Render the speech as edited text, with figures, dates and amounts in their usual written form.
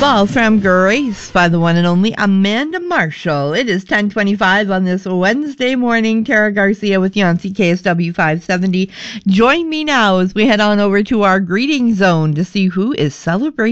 Fall from Grace by the one and only Amanda Marshall. It is 10:25 on this Wednesday morning. Tara Garcia with you on CKSW 570. Join me now as we head on over to our greeting zone to see who is celebrating